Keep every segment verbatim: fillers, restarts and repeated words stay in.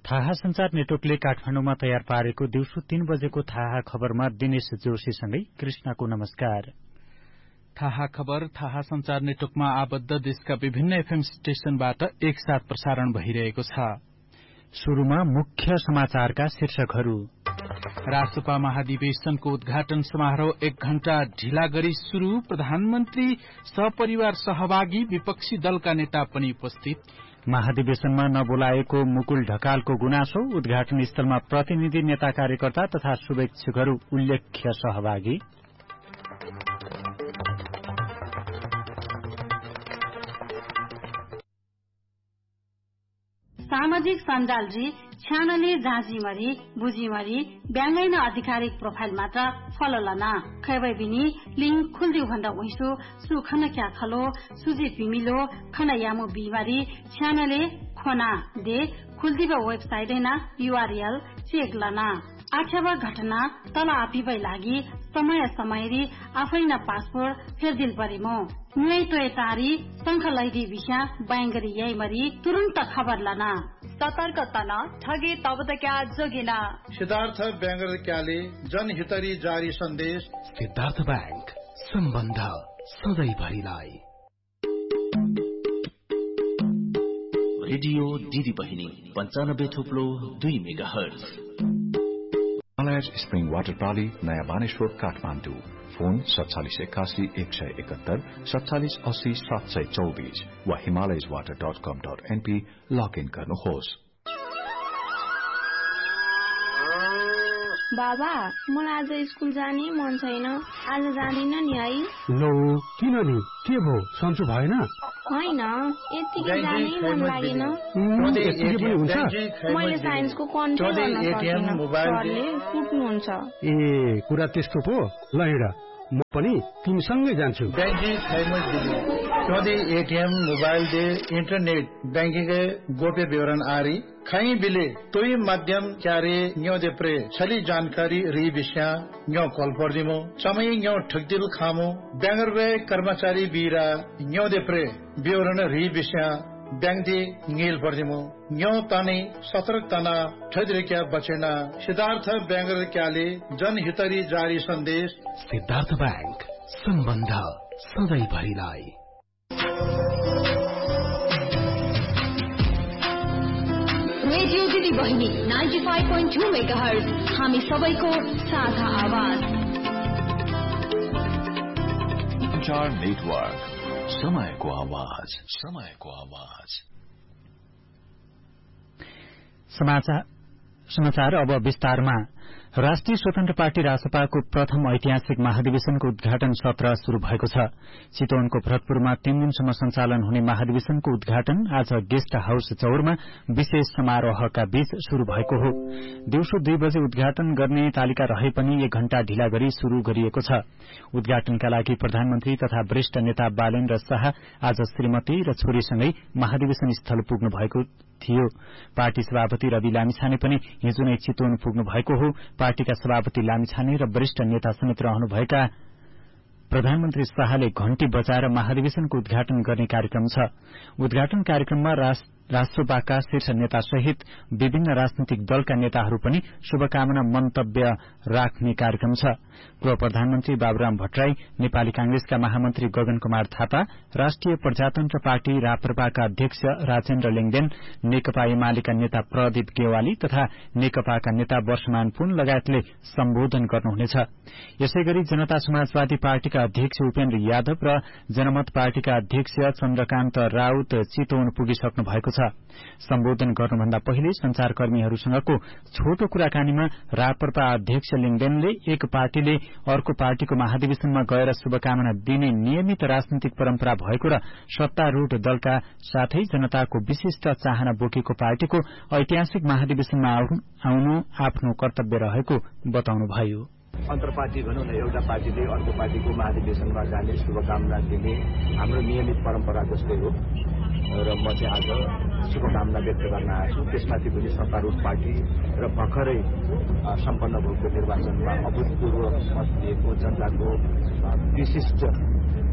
थाहा संचार नेटवर्कले काठमाडौँमा तयार पारेको दिउँसो तीन बजेको थाहा खबरमा दिनेश जोशीसँगै कृष्णको नमस्कार। थाहा खबर थाहा संचार नेटवर्कमा आबद्ध देशका विभिन्न एफएम स्टेशनबाट एकसाथ प्रसारण भइरहेको छ। शुरूमा मुख्य समाचारका शीर्षकहरू। राष्ट्रपा महाधिवेशनको उद्घाटन समारोह एक घण्टा ढिला गरी शुरू, प्रधानमन्त्री सपरिवार सहभागी, विपक्षी दलका नेता पनि उपस्थित। महाधिवेशनमा नबोलाएको मुकुल ढकालको गुनासो, उद्घाटन स्थलमा प्रतिनिधि नेता कार्यकर्ता तथा शुभेच्छुकहरू उल्लेख्य सहभागी। सामाजिक सञ्जालजी छ्यानले जाँचीमरी बुझीमरी ब्याङ्गैन आधिकारिक प्रोफाइल मात्र फलो लना खैबै बिनी लिंक खुल्दिउ भन्दा उइसु सुखन क्या खलो सुजी पिमिलो खन यामो बिमारी छ्यानले खोना दे खुल्दिब वेबसाइट हैन यूआरएल चेक लना आख्यावा घटना तल आपिबै लागि समय समयरी आफै न पासपोर्ट फेरदिल परिमो न्याय तोय तारी संख लैदी विषय बैंगरी यही मरी तुरंत खबर लना सतर्क तना ठगे तबदक्या जोगिना। सिद्धार्थ बैंगर क्याले जनहितरी जारी सन्देश। सिद्धार्थ बैंक सम्बन्ध सधैँभरिलाई। रेडियो दिदी बहिनी पञ्चानब्बे थुप्लो दुई mega hertz. Himalayas spring water प्रणाली नयाँ बानेश्वर काठमाडौँ। फोन सत्तालिस एकासी एक सय एकहत्तर सत्तालिस अस्सी सात सय चौबिस वा हिमालयज वाटर डट कम डट एनपी लगइन गर्नुहोस्। बाबा मलाई आज स्कुल जाने मन छैन, आज जाँदिन नि है। लो किन नि, के भो सन्चो भएन? होइन यतिकै जानै मन लागेन। यतिकै पनि हुन्छ? मैले साइन्सको कन्ट्रोल गर्न सकिनँ, सरले कुट्नुहुन्छ। ए कुरा त्यस्तो पो, ल हिँड म पनि तिमीसँगै जान्छु। ATM mobile they internet banking गोप्य विवरण आरी खई बिले तोई माध्यम क्यारे न्यो दे प्रे छली जानकारी री विषय न्यो कॉल पर दिमो समय न्यो ठगदिल खामो बैंगर वे कर्मचारी बीरा न्यो दे प्रे विवरण री विषय बैंक दे नील पर दिमो न्यो ताने सतर्क तना ठगरे क्या बचेना। सिद्धार्थ बैंगर क्याले जनहितरी जारी सन्देश। सिद्धार्थ बैंक सम्बन्ध सधैँभरिलाई। रेडियो दिदी बहिनी ninety five point two mega hertz, हामी सबैको साझा आवाज। संचार नेटवर्क, समयको आवाज, समयको आवाज। समाचार समाचार अब विस्तारमा। राष्ट्रिय स्वतन्त्र पार्टी रासपाको प्रथम ऐतिहासिक महाधिवेशनको उद्घाटन सत्र शुरू भएको छ। चितवनको भरतपुरमा तीन दिनसम्म सञ्चालन हुने महाधिवेशनको उद्घाटन आज गेस्ट हाउस चौरमा विशेष समारोहका बीच शुरू भएको हो। दिउँसो दुई बजे उद्घाटन गर्ने तालिका रहे पनि एक घण्टा ढिला गरी शुरू गरिएको छ। उद्घाटनका लागि प्रधानमन्त्री तथा वरिष्ठ नेता बालेन्द्र शाह आज श्रीमती र छोरीसँगै महाधिवेशन स्थल पुग्नु भएको थियो। पार्टी सभापति रवि लामिछाने पनि हिजो नै चितवन पुग्नु भएको हो। पार्टीका सभापति लामिछाने र वरिष्ठ नेता समेत रहनुभएका प्रधानमन्त्री शाहले घण्टी बजाएर महाधिवेशनको उद्घाटन गर्ने कार्यक्रम छ। उद्घाटन कार्यक्रममा राष्ट्रपाका शीर्ष नेता सहित विभिन्न राजनैतिक दलका नेताहरू पनि शुभकामना मन्तव्य राख्ने कार्यक्रम छ। पूर्व प्रधानमन्त्री बाबुराम भट्टराई, नेपाली कांग्रेसका महामन्त्री गगन कुमार थापा, राष्ट्रिय प्रजातन्त्र पार्टी राप्रपाका अध्यक्ष राजेन्द्र लिङदेन, नेकपा एमालेका नेता प्रदीप गेवाली तथा नेकपाका नेता वर्षमान पुन लगायतले सम्बोधन गर्नुहुनेछ। यसैगरी जनता समाजवादी पार्टीका अध्यक्ष उपेन्द्र यादव र जनमत पार्टीका अध्यक्ष चन्द्रकान्त राउत चितवन पुगिसक्नु भएको छ। सम्बोधन गर्नुभन्दा पहिले संचारकर्मीहरूसँगको छोटो कुराकानीमा राप्रपा अध्यक्ष लिङदेनले एक पार्टीले अर्को पार्टीको महाधिवेशनमा गएर शुभकामना दिने नियमित राजनीतिक परम्परा भएको र सत्तारूढ़ दलका साथै जनताको विशिष्ट चाहना बोकेको पार्टीको ऐतिहासिक महाधिवेशनमा आउनु आफ्नो कर्तव्य रहेको बताउनुभयो। अन्तर्पार्टी भनौँ न, एउटा पार्टीले अर्को पार्टीको महाधिवेशनमा जाने शुभकामना दिने हाम्रो नियमित परम्परा जस्तै हो र म चाहिँ आज शुभकामना व्यक्त गर्न आएको छु। त्यसमाथि पनि सत्तारूढ़ पार्टी र भर्खरै सम्पन्न भएको निर्वाचनमा अभूतपूर्व मत दिएको जनताको विशिष्ट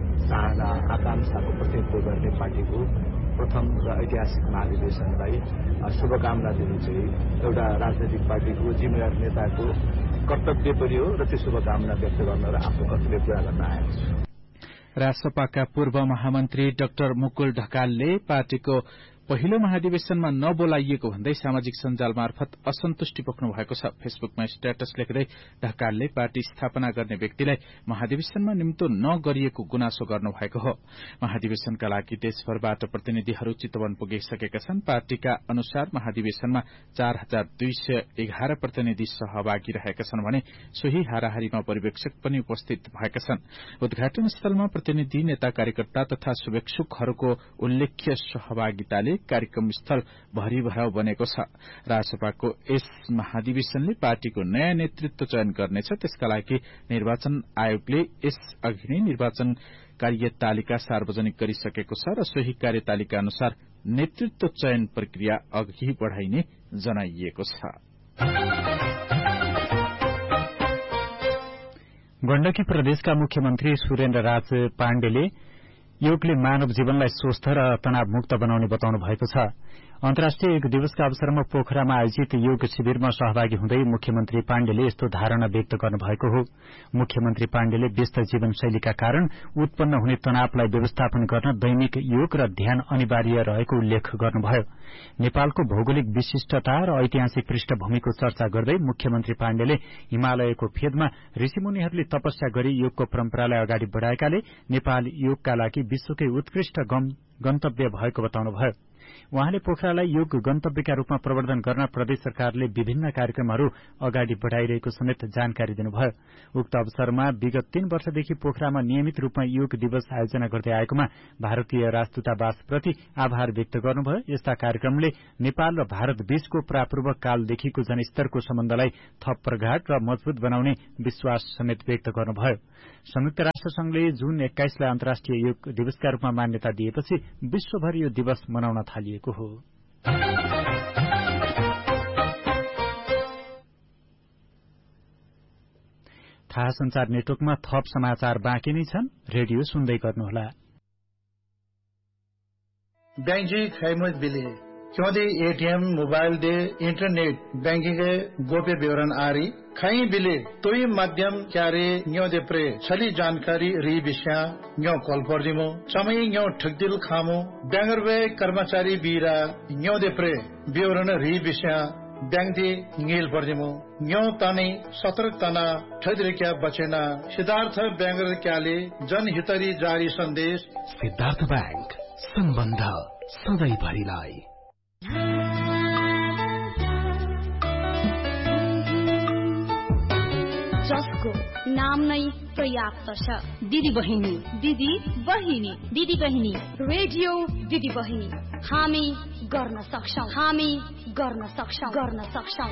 चाहना आकांक्षाको प्रतिनिधित्व गर्ने पार्टीको प्रथम र ऐतिहासिक महाधिवेशनलाई शुभकामना दिनु चाहिँ एउटा राजनैतिक पार्टीको जिम्मेवार नेताको कर्तव्य पनि हो र त्यो शुभकामना व्यक्त गर्न र आफ्नो कर्तव्य पूरा गर्न आएको छु। रासपाका पूर्व महामन्त्री डाक्टर मुकुल ढकालले पार्टीको पहिलो महाधिवेशनमा नबोलाइएको भन्दै सामाजिक सञ्जाल मार्फत असन्तुष्टि पोख्नु भएको छ। फेसबुकमा स्ट्याटस लेख्दै ढकालले पार्टी स्थापना गर्ने व्यक्तिलाई महाधिवेशनमा निम्तो नगरिएको गुनासो गर्नुभएको हो। महाधिवेशनका लागि देशभरबाट प्रतिनिधिहरू चितवन पुगिसकेका छन्। पार्टीका अनुसार महाधिवेशनमा चार हजार दुई सय एघार प्रतिनिधि सहभागी रहेका छन् भने सोही हाराहारीमा पर्यवेक्षक पनि उपस्थित भएका छन्। उद्घाटन स्थलमा प्रतिनिधि, नेता, कार्यकर्ता तथा शुभेच्छुकहरूको उल्लेख्य सहभागिताले कार्यक्रम स्थल भरिभराउ बनेको छ। रासपाको यस महाधिवेशनले पार्टीको नयाँ नेतृत्व चयन गर्नेछ। त्यसका लागि निर्वाचन आयोगले यस अघि नै निर्वाचन कार्यतालिका सार्वजनिक गरिसकेको छ र सोही कार्यतालिका अनुसार नेतृत्व चयन प्रक्रिया अघि बढ़ाइने जनाइएको छ। गण्डकी प्रदेशका मुख्यमन्त्री सुरेन्द्र राज पाण्डेले योगले मानव जीवनलाई स्वस्थ र तनावमुक्त बनाउने बताउनु भएको छ। अन्तर्राष्ट्रिय योग दिवसका अवसरमा पोखरामा आयोजित योग शिविरमा सहभागी हुँदै मुख्यमन्त्री पाण्डेले यस्तो धारणा व्यक्त गर्नुभएको हो। मुख्यमन्त्री पाण्डेले व्यस्त जीवनशैलीका कारण उत्पन्न हुने तनावलाई व्यवस्थापन गर्न दैनिक योग र ध्यान अनिवार्य रहेको उल्लेख गर्नुभयो। नेपालको भौगोलिक विशिष्टता र ऐतिहासिक पृष्ठभूमिको चर्चा गर्दै मुख्यमन्त्री पाण्डेले हिमालयको फेदमा ऋषिमुनिहरूले तपस्या गरी योगको परम्परालाई अगाडि बढ़ाएकाले नेपाल योगका लागि विश्वकै उत्कृष्ट गन्तव्य भएको बताउनुभयो। उहाँले पोखरालाई योग गन्तव्यका रूपमा प्रवर्धन गर्न प्रदेश सरकारले विभिन्न कार्यक्रमहरू अगाडि बढ़ाइरहेको समेत जानकारी दिनुभयो। उक्त अवसरमा विगत तीन वर्षदेखि पोखरामा नियमित रूपमा योग दिवस आयोजना गर्दै आएकोमा भारतीय राजदूतावासप्रति आभार व्यक्त गर्नुभयो। यस्ता कार्यक्रमले नेपाल र भारत बीचको प्रापूर्व कालदेखिको जनस्तरको सम्बन्धलाई थप प्रगाढ र मजबूत बनाउने विश्वास समेत व्यक्त गर्नुभयो। संयुक्त राष्ट्र संघले जून एक्काइसलाई अन्तर्राष्ट्रिय योग दिवसका रूपमा मान्यता दिएपछि विश्वभर यो दिवस मनाउन थालिएको हो। थाहा संचार नेटवर्कमा थप समाचार बाँकी नै छन्। रेडियो सुन्दै गर्नुहोला। बैंक खैमत बिले क्योंकि ATM mobile they internet banking गोप्य विवरण आरी खई बिले तोई माध्यम क्यारे न्यो दे प्रे छली जानकारी री विषय न्यो कॉल पर दिमो समय न्यो ठगदिल खामो बैंगर वे कर्मचारी बीरा न्यो दे प्रे विवरण री विषय बैंक दे नील पर दिमो न्यो तानी सतर्क तना ठगरे क्या बचेना सिद्धार्थ बैंगर क्याले जनहितरी जारी संदेश। सिद्धार्थ बैंक सम्बन्ध सधैँभरिलाई। जसको नाम नै पर्याप्त छ। दिदी बहिनी दिदी बहिनी दिदी बहिनी रेडियो दिदी बहिनी हामी गर्न सक्छौं हामी गर्न सक्छौं गर्न सक्छौं।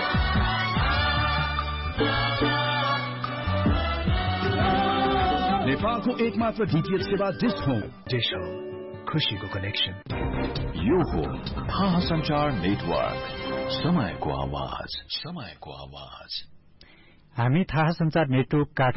नेपालको एकमात्र डीटीएच सेवा डिश होम। डिश होम खुशीको कनेक्सन। यो हो थाहा संचार नेटवर्क। समयको आवाज समयको आवाज। हामी थाहा संचार नेटवर्क